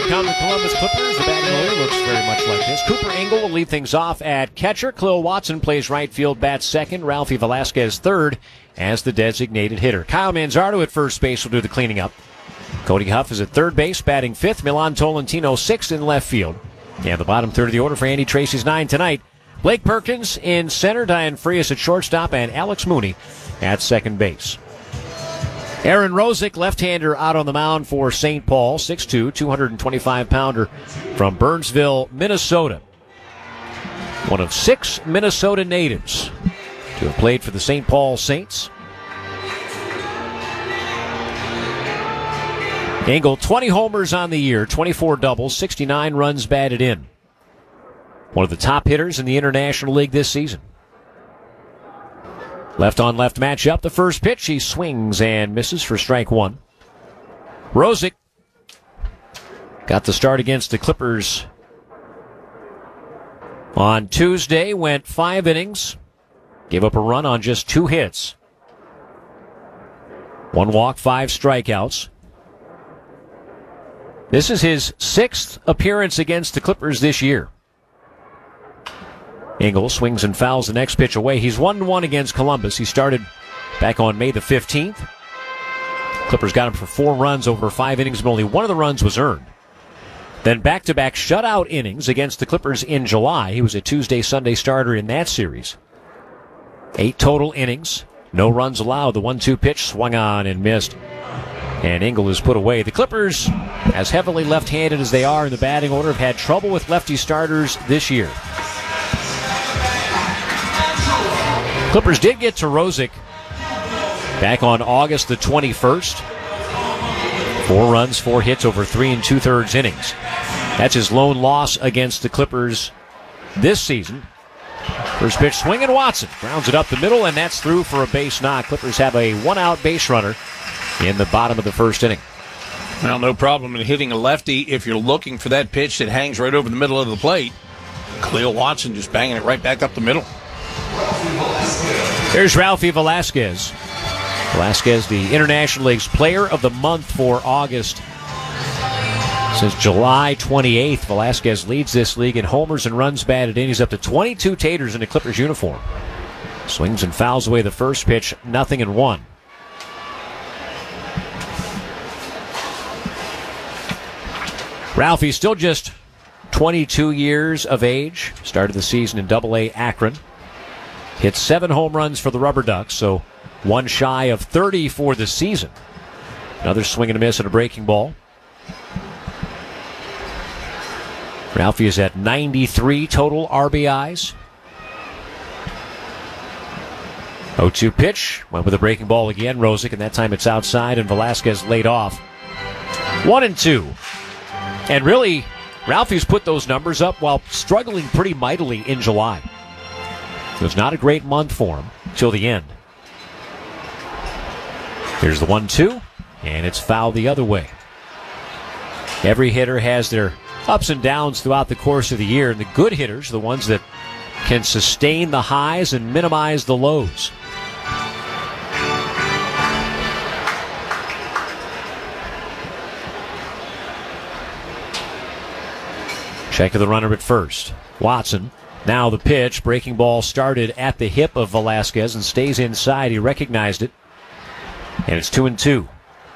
Here come the Columbus Clippers. The batting order looks very much like this. Cooper Engel will lead things off at catcher. Khalil Watson plays right field, bats second. Ralphie Velasquez third as the designated hitter. Kyle Manzardo at first base will do the cleaning up. Cody Huff is at third base, batting fifth. Milan Tolentino sixth in left field. And the bottom third of the order for Andy Tracy's 9 tonight. Blake Perkins in center, Diane Frias at shortstop, and Alex Mooney at second base. Aaron Rosick, left-hander, out on the mound for St. Paul, 6'2", 225-pounder from Burnsville, Minnesota. One of 6 Minnesota natives to have played for the St. Paul Saints. Engel, 20 homers on the year, 24 doubles, 69 runs batted in. One of the top hitters in the International League this season. Left-on-left matchup. The first pitch, he swings and misses for strike one. Rosick got the start against the Clippers on Tuesday, went 5 innings, gave up a run on just 2 hits. 1 walk, 5 strikeouts. This is his 6th appearance against the Clippers this year. Engel swings and fouls the next pitch away. He's 1-1 against Columbus. He started back on May the 15th. Clippers got him for 4 runs over 5 innings, but only one of the runs was earned. Then back-to-back shutout innings against the Clippers in July. He was a Tuesday-Sunday starter in that series. 8 total innings. No runs allowed. The 1-2 pitch swung on and missed. And Engel is put away. The Clippers, as heavily left-handed as they are in the batting order, have had trouble with lefty starters this year. Clippers did get to Rosick back on August the 21st. 4 runs, 4 hits over 3 2/3 innings. That's his lone loss against the Clippers this season. First pitch, swing, and Watson grounds it up the middle, and that's through for a base knock. Clippers have a 1-out base runner in the bottom of the first inning. Well, no problem in hitting a lefty if you're looking for that pitch that hangs right over the middle of the plate. Khalil Watson just banging it right back up the middle. There's Ralphie Velasquez. Velasquez, the International League's Player of the Month for August. Since July 28th, Velasquez leads this league in homers and runs batted in. He's up to 22 taters in the Clippers uniform. Swings and fouls away the first pitch, 0-1. Ralphie's still just 22 years of age. Started the season in Double-A Akron. Hit 7 home runs for the Rubber Ducks, so 1 shy of 30 for the season. Another swing and a miss and a breaking ball. Ralphie is at 93 total RBIs. 0-2 pitch. Went with a breaking ball again. Rosick, and that time it's outside, and Velasquez laid off. 1-2. And really, Ralphie's put those numbers up while struggling pretty mightily in July. It was not a great month for him till the end. Here's the 1-2, and it's fouled the other way. Every hitter has their ups and downs throughout the course of the year, and the good hitters are the ones that can sustain the highs and minimize the lows. Check of the runner at first. Watson. Now the pitch. Breaking ball started at the hip of Velasquez and stays inside. He recognized it. And it's 2-2.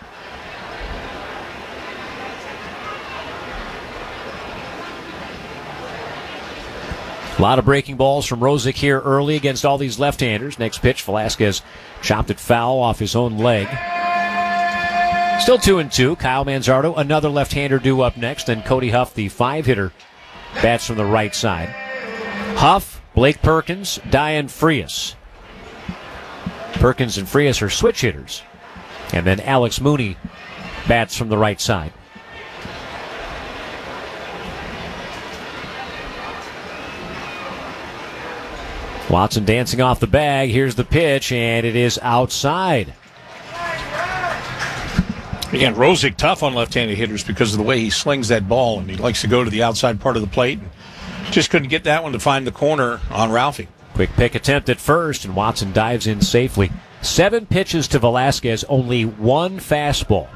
A lot of breaking balls from Rosick here early against all these left-handers. Next pitch, Velasquez chopped it foul off his own leg. Still 2-2. Kyle Manzardo, another left-hander due up next. And Cody Huff, the 5-hitter, bats from the right side. Huff, Blake Perkins, Diane Frias. Perkins and Frias are switch hitters. And then Alex Mooney bats from the right side. Watson dancing off the bag. Here's the pitch, and it is outside. Again, Rosick tough on left-handed hitters because of the way he slings that ball, and he likes to go to the outside part of the plate. Just couldn't get that one to find the corner on Ralphie. Quick pick attempt at first, and Watson dives in safely. 7 pitches to Velasquez, only 1 fastball.